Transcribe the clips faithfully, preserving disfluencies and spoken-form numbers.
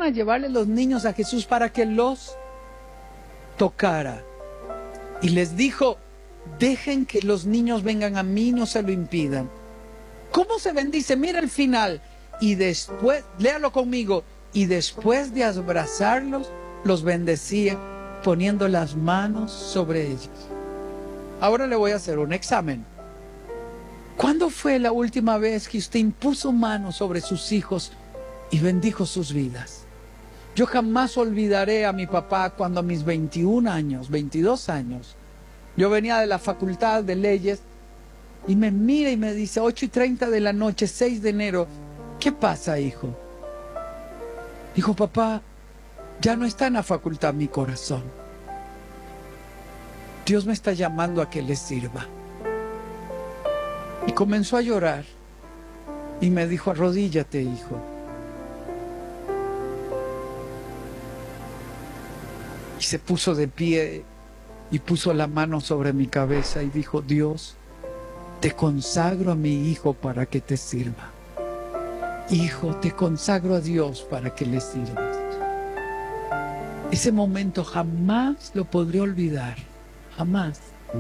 fueron a llevarle los niños a Jesús para que los tocara. Y les dijo, dejen que los niños vengan a mí, no se lo impidan. ¿Cómo se bendice? Mira el final. Y después, léalo conmigo, y después de abrazarlos, los bendecía poniendo las manos sobre ellos. Ahora le voy a hacer un examen. ¿Cuándo fue la última vez que usted impuso manos sobre sus hijos y bendijo sus vidas? Yo jamás olvidaré a mi papá cuando a mis veintiún años, veintidós años, yo venía de la facultad de leyes y me mira y me dice, ocho y treinta de la noche, seis de enero, ¿qué pasa, hijo? Dijo, papá, ya no está en la facultad mi corazón. Dios me está llamando a que le sirva. Y comenzó a llorar y me dijo, arrodíllate, hijo. Y se puso de pie y puso la mano sobre mi cabeza y dijo, Dios, te consagro a mi hijo para que te sirva. Hijo, te consagro a Dios para que le sirvas. Ese momento jamás lo podré olvidar, jamás.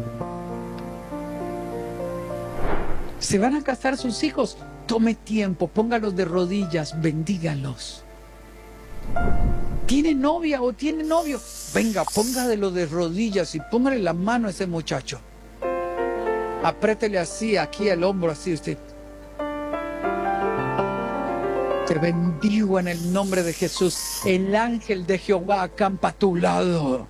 Se van a casar sus hijos, tome tiempo, póngalos de rodillas, bendígalos. ¿Tiene novia o tiene novio? Venga, póngalo de rodillas y póngale la mano a ese muchacho. Apriétele así, aquí el hombro, así usted. Te bendigo en el nombre de Jesús. El ángel de Jehová acampa a tu lado.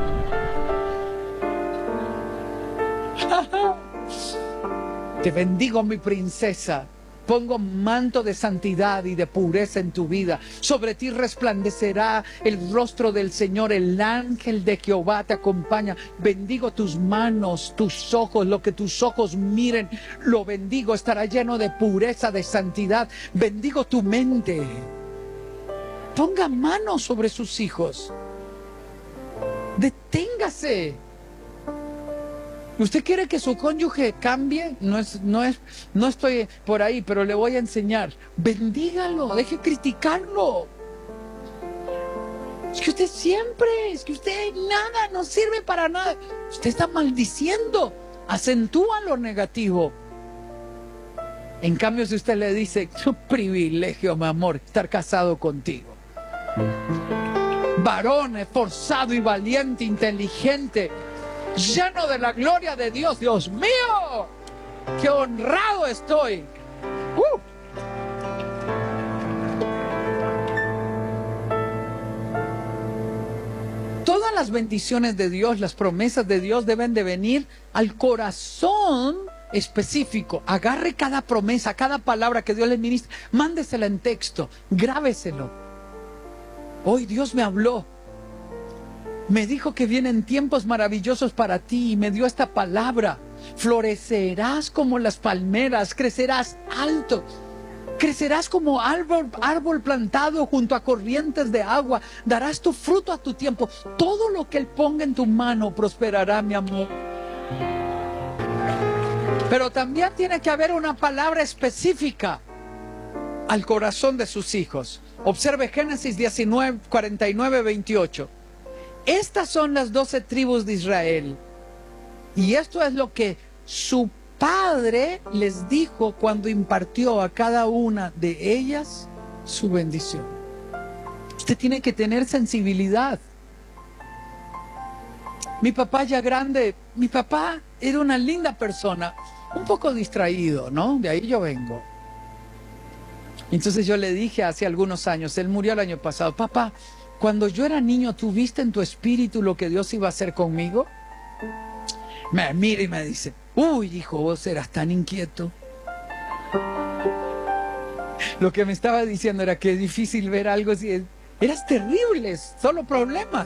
Te bendigo, mi princesa. Pongo manto de santidad y de pureza en tu vida. Sobre ti resplandecerá el rostro del Señor. El ángel de Jehová te acompaña. Bendigo tus manos, tus ojos, lo que tus ojos miren. Lo bendigo, estará lleno de pureza, de santidad. Bendigo tu mente. Ponga manos sobre sus hijos. Deténgase. ¿Usted quiere que su cónyuge cambie? No es, no es, no estoy por ahí, pero le voy a enseñar. Bendígalo, deje criticarlo. Es que usted siempre, es que usted nada, no sirve para nada. Usted está maldiciendo, acentúa lo negativo. En cambio, si usted le dice, qué privilegio, mi amor, estar casado contigo. Varón esforzado y valiente, inteligente, lleno de la gloria de Dios. Dios mío, qué honrado estoy. Uh. Todas las bendiciones de Dios, las promesas de Dios deben de venir al corazón específico. Agarre cada promesa, cada palabra que Dios le ministra, mándesela en texto, grábeselo. Hoy Dios me habló. Me dijo que vienen tiempos maravillosos para ti y me dio esta palabra. Florecerás como las palmeras, crecerás alto. Crecerás como árbol, árbol plantado junto a corrientes de agua. Darás tu fruto a tu tiempo. Todo lo que Él ponga en tu mano prosperará, mi amor. Pero también tiene que haber una palabra específica al corazón de sus hijos. Observe Génesis diecinueve, cuarenta y nueve, veintiocho. Estas son las doce tribus de Israel. Y esto es lo que su padre les dijo cuando impartió a cada una de ellas su bendición. Usted tiene que tener sensibilidad. Mi papá ya grande, mi papá era una linda persona, un poco distraído, ¿no? De ahí yo vengo. Entonces yo le dije hace algunos años, él murió el año pasado, papá, cuando yo era niño, ¿tú viste en tu espíritu lo que Dios iba a hacer conmigo? Me mira y me dice, uy, hijo, vos eras tan inquieto. Lo que me estaba diciendo era que es difícil ver algo así. Eras terrible, solo problemas.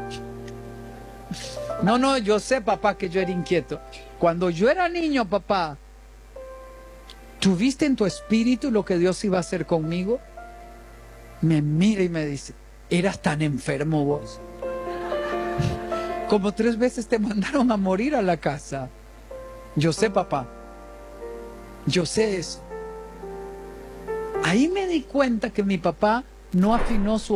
No, no, yo sé, papá, que yo era inquieto. Cuando yo era niño, papá, ¿tú viste en tu espíritu lo que Dios iba a hacer conmigo? Me mira y me dice, eras tan enfermo vos. Como tres veces te mandaron a morir a la casa. Yo sé, papá. Yo sé eso. Ahí me di cuenta que mi papá no afinó su